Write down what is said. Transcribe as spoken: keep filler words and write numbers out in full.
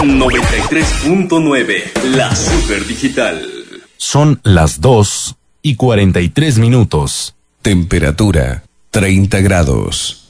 noventa y tres punto nueve, la Super Digital. Son las dos y cuarenta y tres minutos. Temperatura treinta grados.